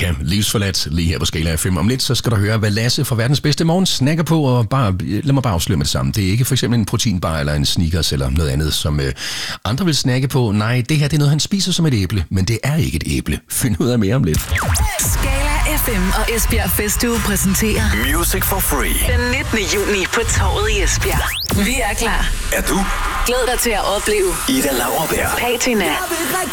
Metallica, Livsforladt, lige her på Skala FM. Om lidt, så skal du høre, hvad Lasse fra Verdens Bedste Morgen snakker på, og lad mig bare afsløre med det samme. Det er ikke for eksempel en proteinbar eller en Snickers eller noget andet, som andre vil snakke på. Nej, det her det er noget, han spiser som et æble, men det er ikke et æble. Find ud af mere om lidt. Skala FM og Esbjerg Festuge præsenterer Music for Free. Den 19. juni på Torvet i Esbjerg. Vi er klar. Er du? Glæd dig til at opleve Ida Lauerberg, Patina,